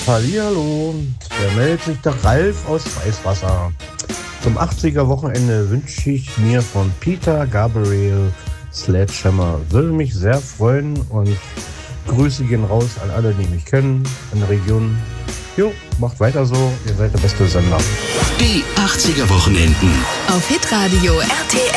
Hallihallo, da meldet sich der Ralf aus Weißwasser. Zum 80er-Wochenende wünsche ich mir von Peter Gabriel Sledgehammer. Würde mich sehr freuen und Grüße gehen raus an alle, die mich kennen in der Region. Jo, macht weiter so, ihr seid der beste Sender. Die 80er-Wochenenden auf Hitradio RTL.